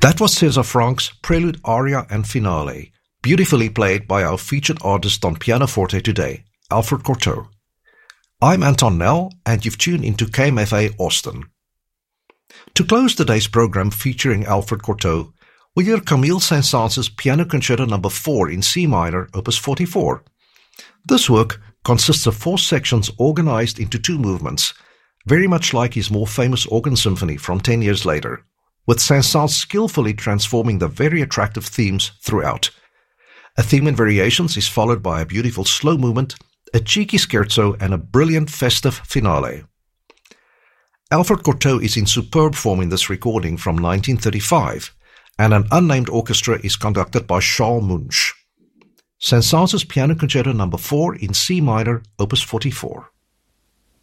That was César Franck's Prelude, Aria and Finale, beautifully played by our featured artist on pianoforte today, Alfred Cortot. I'm Anton Nell, and you've tuned into KMFA Austin. To close today's program featuring Alfred Cortot, we hear Camille Saint-Saëns' Piano Concerto No. 4 in C minor, Opus 44. This work consists of 4 sections organized into 2 movements, very much like his more famous organ symphony from 10 years later, with Saint-Saëns skillfully transforming the very attractive themes throughout. A theme in variations is followed by a beautiful slow movement, a cheeky scherzo, and a brilliant festive finale. Alfred Cortot is in superb form in this recording from 1935, and an unnamed orchestra is conducted by Charles Munch. Saint-Saëns' Piano Concerto No. 4 in C minor, Opus 44.